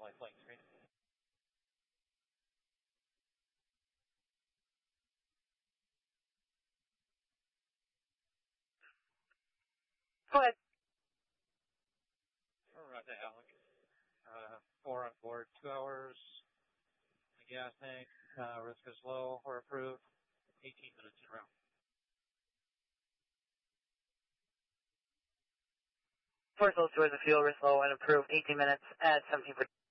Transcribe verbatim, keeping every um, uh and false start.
my flight screen. Go ahead. Roger, Alex. Uh, four on board, two hours. The gas tank, uh, risk is low. We're approved. eighteen minutes in route. First, let's do the fuel risk low and approved. eighteen minutes at seventeen.